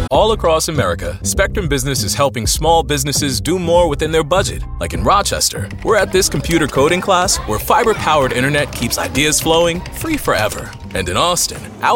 All across America, Spectrum Business is helping small businesses do more within their budget. Like in Rochester, we're at this computer coding class where fiber-powered internet keeps ideas flowing free forever. And in Austin, our